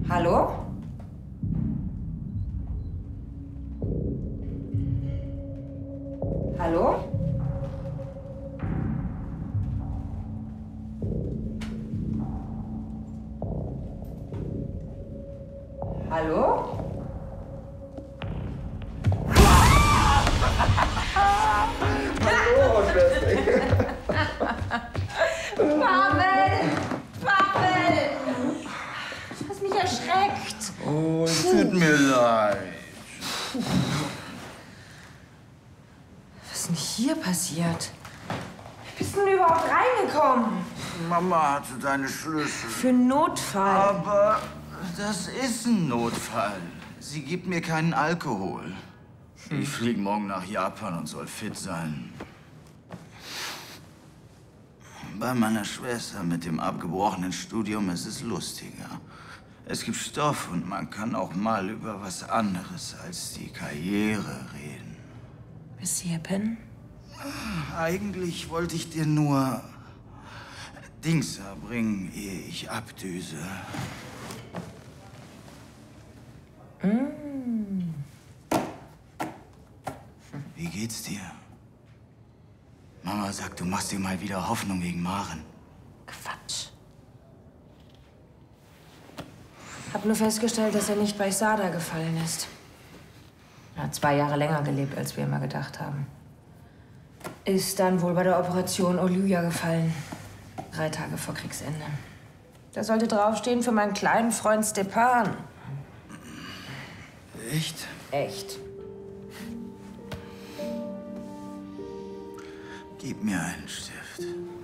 Hallo? Hallo? Hallo? Hallo, Schwester. Pavel! Pavel! Du hast mich erschreckt. Oh, es tut mir leid. Was ist denn hier passiert? Wie bist du denn überhaupt reingekommen? Mama hatte deine Schlüssel. Für einen Notfall. Aber das ist ein Notfall. Sie gibt mir keinen Alkohol. Ich fliege morgen nach Japan und soll fit sein. Bei meiner Schwester mit dem abgebrochenen Studium ist es lustiger. Es gibt Stoff und man kann auch mal über was anderes als die Karriere reden. Bis hierhin? Eigentlich wollte ich dir nur Dings bringen, ehe ich abdüse. Wie geht's dir? Mama sagt, du machst dir mal wieder Hoffnung wegen Maren. Quatsch. Hab nur festgestellt, dass er nicht bei Sada gefallen ist. Er hat 2 Jahre länger gelebt, als wir immer gedacht haben. Ist dann wohl bei der Operation Olyja gefallen. 3 Tage vor Kriegsende. Da sollte draufstehen für meinen kleinen Freund Stepan. Echt? Echt. Gib mir einen Stift.